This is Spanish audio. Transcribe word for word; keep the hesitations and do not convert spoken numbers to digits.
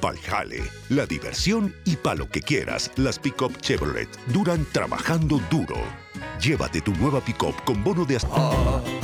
Pa'l jale, la diversión y pa' lo que quieras, las pick-up Chevrolet duran trabajando duro. Llévate tu nueva pick-up con bono de hasta...